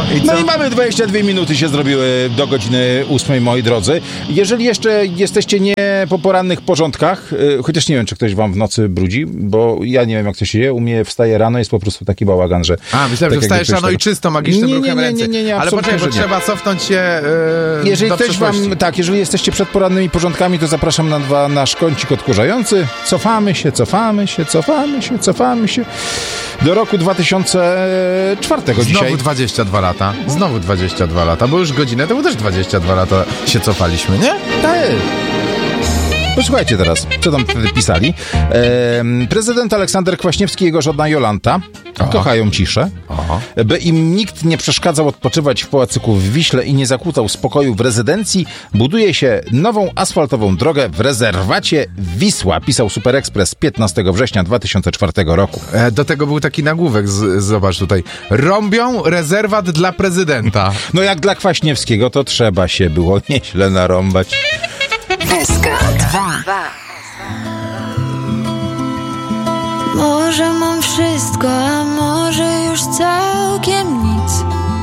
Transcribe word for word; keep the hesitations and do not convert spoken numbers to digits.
i co? No i mamy dwadzieścia dwie minuty się zrobiły do godziny ósmej, moi drodzy. Jeżeli jeszcze jesteście nie po porannych porządkach, yy, chociaż nie wiem, czy ktoś wam w nocy brudzi, bo ja nie wiem, jak to się dzieje. U mnie wstaje rano, jest po prostu taki bałagan, że... A, myślałem, tak że wstajesz rano i czysto, magicznym nie, nie, ruchem nie, ręce. nie, nie, nie, ale absolutnie, poczekaj, bo że nie. trzeba cofnąć się yy, Jeżeli do ktoś wam, przeszłości. tak, jeżeli jesteście przed porannymi porządkami, to zapraszam na dwa, nasz kącik odkurzający. Cofamy się, cofamy się, cofamy się, cofamy się do roku dwa tysiące czwartego Znowu dzisiaj. dwadzieścia dwa lata. Znowu dwadzieścia dwa lata, bo już godzinę temu też dwadzieścia dwa lata się cofaliśmy, nie? Tak. Posłuchajcie teraz, co tam wtedy pisali. Ehm, prezydent Aleksander Kwaśniewski i jego żona Jolanta Aha. kochają ciszę. Aha. By im nikt nie przeszkadzał odpoczywać w pałacyku w Wiśle i nie zakłócał spokoju w rezydencji, buduje się nową asfaltową drogę w rezerwacie Wisła, pisał Super Express piętnastego września dwa tysiące czwartego roku. E, do tego był taki nagłówek, z, zobacz tutaj. Rąbią rezerwat dla prezydenta. No jak dla Kwaśniewskiego, to trzeba się było nieźle narąbać. S K dwa. Może mam wszystko, a może już całkiem nic.